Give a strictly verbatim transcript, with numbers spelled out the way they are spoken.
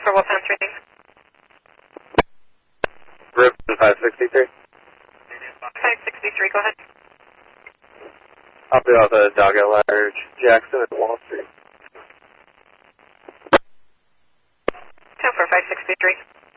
for what time training? Ripon five sixty-three. five sixty-three, go ahead. I'll be off the dog at large, Jackson and Wall Street. ten for five sixty-three.